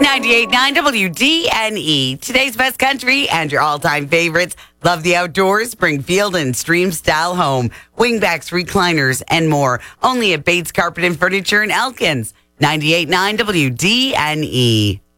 98.9 WDNE. Today's best country and your all-time favorites. Love the outdoors? Bring Field and Stream style home. Wingbacks, recliners, and more. Only at Bates Carpet and Furniture in Elkins. 98.9 WDNE.